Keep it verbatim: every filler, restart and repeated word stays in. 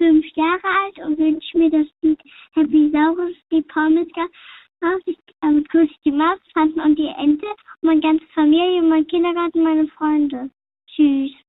fünf Jahre alt und wünsche mir das Lied Happy Saurus, die Pommes raus. Ich ähm, grüße die Maus, Tanten und die Ente, meine ganze Familie, mein Kindergarten, meine Freunde. Tschüss.